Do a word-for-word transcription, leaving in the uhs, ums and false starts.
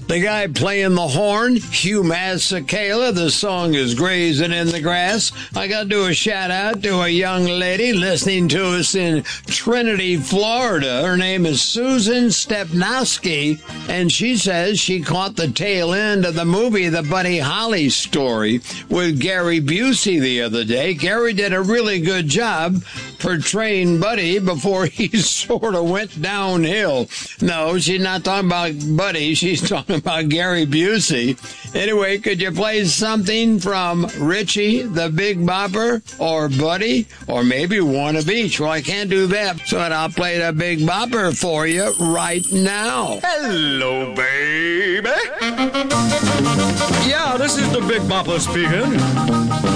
The guy playing the horn, Hugh Masekela. The song is Grazing in the Grass. I got to do a shout out to a young lady listening to us in Trinity, Florida. Her name is Susan Stepnowski, and she says she caught the tail end of the movie The Buddy Holly Story with Gary Busey the other day. Gary did a really good job portraying Buddy before he sort of went downhill. No, she's not talking about Buddy. She's talking about Gary Busey. Anyway, could you play something from Richie the Big Bopper or Buddy or maybe one of each? Well, I can't do that, so I'll play the Big Bopper for you right now. Hello, baby. Yeah, this is the Big Bopper speaking.